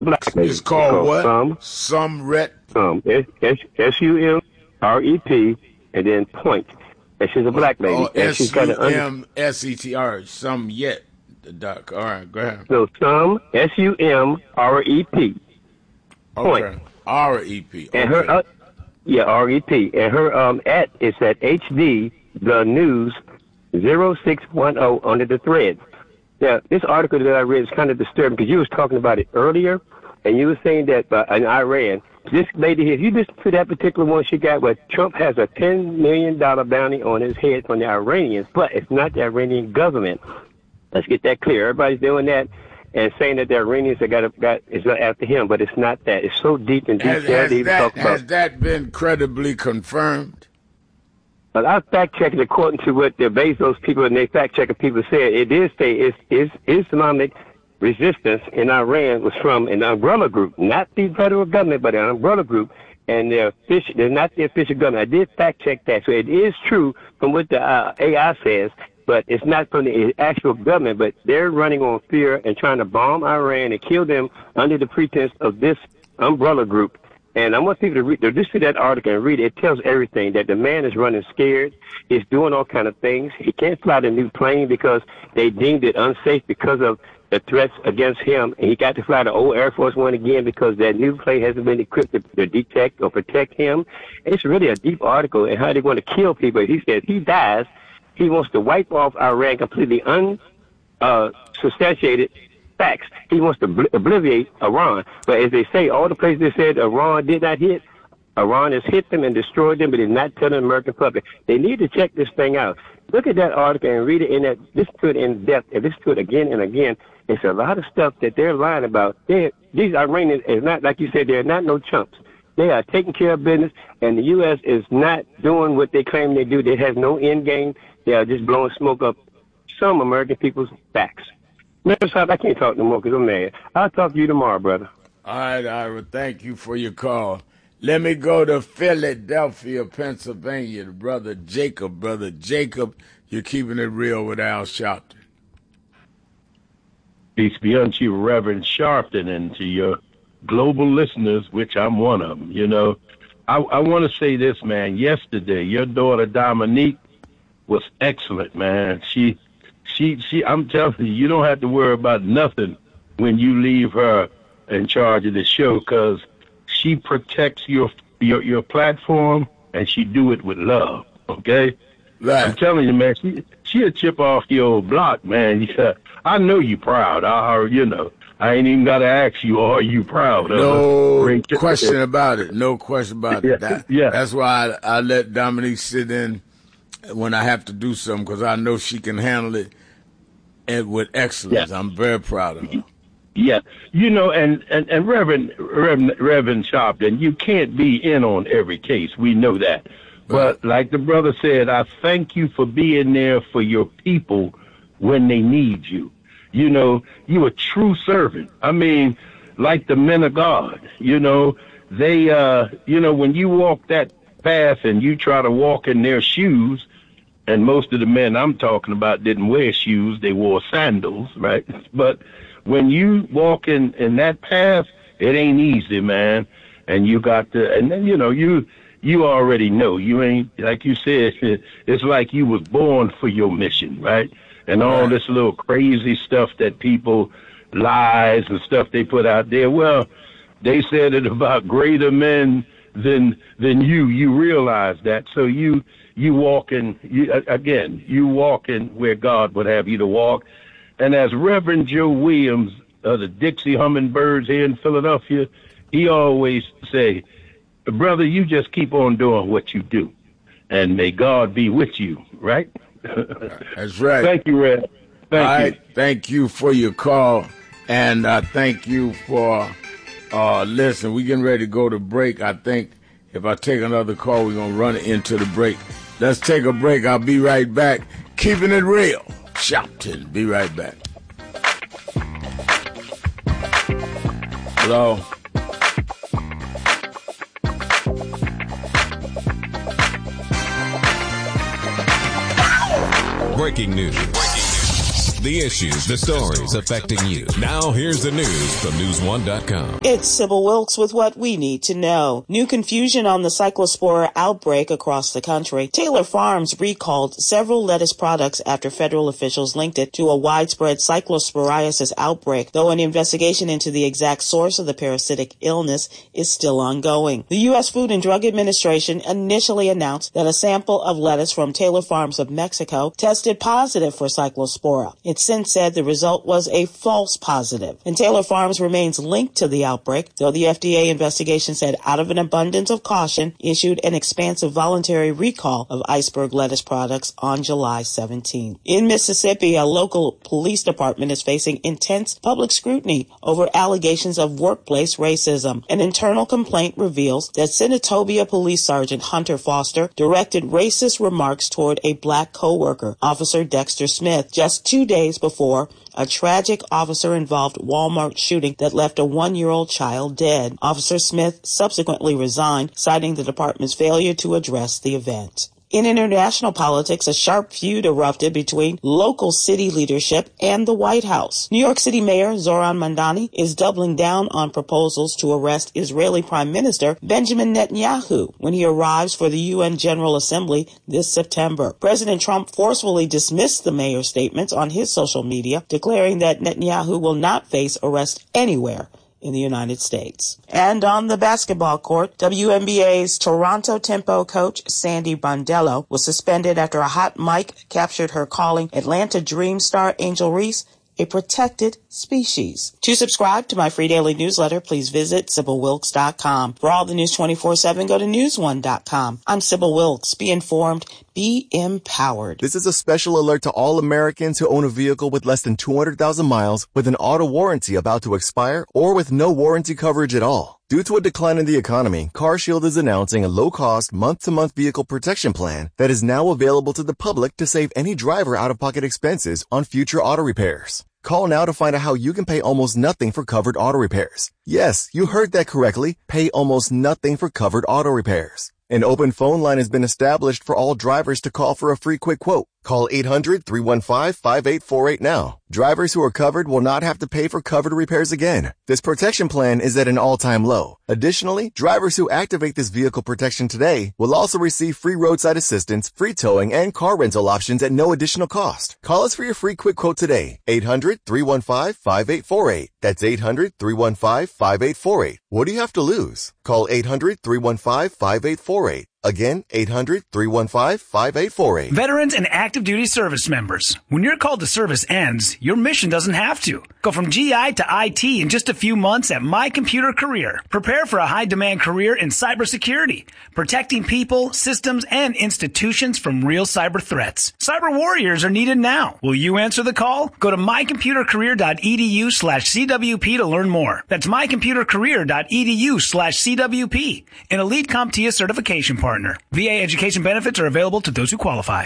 black lady. It's called what? Sumrep. Sumrep, and then point. And she's a black lady. And she's got SUMSETR. Some yet. Doc. All right, go ahead. So SUMREP. Point. Okay. REP. And her, REP. And her at is at HD the News 0610 under the thread. Now, this article that I read is kind of disturbing because you was talking about it earlier, and you were saying that in Iran, this lady here, if you listen to that particular one she got, where Trump has a $10 million bounty on his head from the Iranians, but it's not the Iranian government. Let's get that clear. Everybody's doing that and saying that the Iranians is after him, but it's not that. It's so deep and detailed. Has that been credibly confirmed? But I fact-checked it according to what the Bezos people and they fact-checking people said. It did say it's Islamic resistance in Iran was from an umbrella group, not the federal government, but an umbrella group, and they're not the official government. I did fact-check that. So it is true from what the AI says, but it's not from the actual government, but they're running on fear and trying to bomb Iran and kill them under the pretense of this umbrella group. And I want people to read, just see that article and read it. It tells everything, that the man is running scared. He's doing all kind of things. He can't fly the new plane because they deemed it unsafe because of the threats against him. And he got to fly the old Air Force One again because that new plane hasn't been equipped to detect or protect him. It's really a deep article and how they want to kill people. He said he dies. He wants to wipe off Iran completely unsubstantiated facts. He wants to obliviate Iran. But as they say, all the places they said Iran did not hit, Iran has hit them and destroyed them, but did not tell the American public. They need to check this thing out. Look at that article and read it listen to it in depth, and listen to it again and again. It's a lot of stuff that they're lying about. These Iranians is not, like you said, they're not no chumps. They are taking care of business, and the U.S. is not doing what they claim they do. They have no end game. They are just blowing smoke up some American people's backs. Mr. Saab, I can't talk no more because I'm mad. I'll talk to you tomorrow, brother. All right, Ira. Thank you for your call. Let me go to Philadelphia, Pennsylvania. Brother Jacob. Brother Jacob, you're keeping it real with Al Sharpton. Peace be unto you, Reverend Sharpton, and to your global listeners, which I'm one of them. You know, I want to say this, man. Yesterday, your daughter Dominique was excellent, man. She, I'm telling you, you don't have to worry about nothing when you leave her in charge of the show, because she protects your platform, and she do it with love, okay? Right. I'm telling you, man, she'll chip off the old block, man. I know you proud. I ain't even got to ask you, are you proud? No question about it. No question about it. Yeah. That's why I let Dominique sit in when I have to do something, because I know she can handle it with excellence. Yeah. I'm very proud of her. Yeah, and Reverend Sharpton, you can't be in on every case. We know that. But like the brother said, I thank you for being there for your people when they need you. You a true servant. I mean, like the men of God, they, when you walk that path and you try to walk in their shoes, and most of the men I'm talking about didn't wear shoes, they wore sandals, right? But when you walk in that path, it ain't easy, man. And you got to, and then, you already know. You ain't, like you said, it's like you was born for your mission, right? And all this little crazy stuff that people, lies and stuff they put out there. Well, they said it about greater men than you. You realize that. So you walk in where God would have you to walk. And as Reverend Joe Williams of the Dixie Hummingbirds here in Philadelphia, he always say, brother, you just keep on doing what you do, and may God be with you, right? That's right. Thank you, Red. Thank you. Thank you for your call, and thank you for listen. We're getting ready to go to break. I think if I take another call, we're going to run into the break. Let's take a break. I'll be right back. Keeping it real. Sharpton. Be right back. Hello. Breaking news. The issues, the stories affecting you. Now here's the news from News1.com. It's Sybil Wilkes with what we need to know. New confusion on the Cyclospora outbreak across the country. Taylor Farms recalled several lettuce products after federal officials linked it to a widespread cyclosporiasis outbreak, though an investigation into the exact source of the parasitic illness is still ongoing. The U.S. Food and Drug Administration initially announced that a sample of lettuce from Taylor Farms of Mexico tested positive for Cyclospora. It since said the result was a false positive. And Taylor Farms remains linked to the outbreak, though the FDA investigation said out of an abundance of caution issued an expansive voluntary recall of iceberg lettuce products on July 17. In Mississippi, a local police department is facing intense public scrutiny over allegations of workplace racism. An internal complaint reveals that Senatobia Police Sergeant Hunter Foster directed racist remarks toward a black coworker, Officer Dexter Smith, just 2 days before a tragic officer-involved Walmart shooting that left a 1-year-old child dead. Officer Smith subsequently resigned, citing the department's failure to address the event. In international politics, a sharp feud erupted between local city leadership and the White House. New York City Mayor Zoran Mandani is doubling down on proposals to arrest Israeli Prime Minister Benjamin Netanyahu when he arrives for the UN General Assembly this September. President Trump forcefully dismissed the mayor's statements on his social media, declaring that Netanyahu will not face arrest anywhere in the United States. And on the basketball court, WNBA's Toronto Tempo coach Sandy Brondello was suspended after a hot mic captured her calling Atlanta Dream star Angel Reese a protected species. To subscribe to my free daily newsletter, please visit SybilWilkes.com. For all the news 24/7, go to News1.com. I'm Sybil Wilkes. Be informed, be empowered. This is a special alert to all Americans who own a vehicle with less than 200,000 miles, with an auto warranty about to expire, or with no warranty coverage at all. Due to a decline in the economy, CarShield is announcing a low-cost, month-to-month vehicle protection plan that is now available to the public to save any driver out-of-pocket expenses on future auto repairs. Call now to find out how you can pay almost nothing for covered auto repairs. Yes, you heard that correctly. Pay almost nothing for covered auto repairs. An open phone line has been established for all drivers to call for a free quick quote. Call 800-315-5848 now. Drivers who are covered will not have to pay for covered repairs again. This protection plan is at an all-time low. Additionally, drivers who activate this vehicle protection today will also receive free roadside assistance, free towing, and car rental options at no additional cost. Call us for your free quick quote today. 800-315-5848. That's 800-315-5848. What do you have to lose? Call 800-315-5848. Again, 800-315-5848. Veterans and active duty service members. When your call to service ends, your mission doesn't have to. Go from GI to IT in just a few months at My Computer Career. Prepare for a high-demand career in cybersecurity, protecting people, systems, and institutions from real cyber threats. Cyber warriors are needed now. Will you answer the call? Go to mycomputercareer.edu/CWP to learn more. That's mycomputercareer.edu/CWP. An Elite CompTIA certification partner. VA education benefits are available to those who qualify.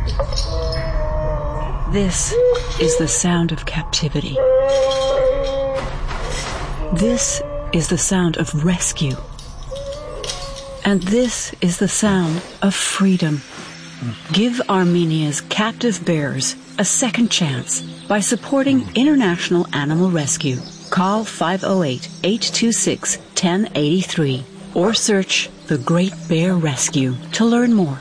This is the sound of captivity. This is the sound of rescue. And this is the sound of freedom. Give Armenia's captive bears a second chance by supporting International Animal Rescue. Call 508-826-1083 or search The Great Bear Rescue to learn more.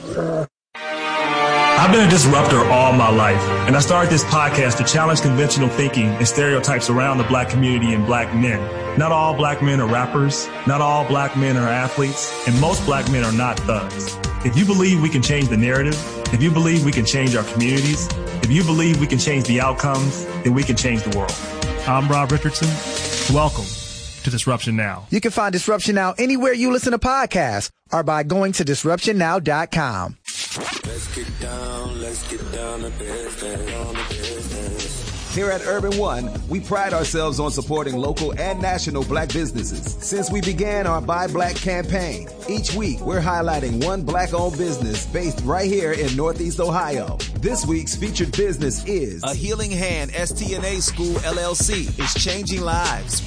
I've been a disruptor all my life, and I started this podcast to challenge conventional thinking and stereotypes around the black community and black men. Not all black men are rappers, not all black men are athletes, and most black men are not thugs. If you believe we can change the narrative, if you believe we can change our communities, if you believe we can change the outcomes, then we can change the world. I'm Rob Richardson. Welcome to Disruption Now. You can find Disruption Now anywhere you listen to podcasts or by going to DisruptionNow.com. Let's get down to business. Here at Urban One, we pride ourselves on supporting local and national black businesses. Since we began our Buy Black campaign, each week we're highlighting one black-owned business based right here in Northeast Ohio. This week's featured business is A Healing Hand STNA School LLC is changing lives.